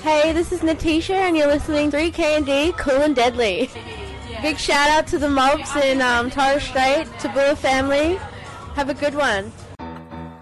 Hey, this is Natasha, and you're listening to 3K&D, Cool and Deadly. Big shout out to the Mobs in Torres Strait, Tabula family. Have a good one.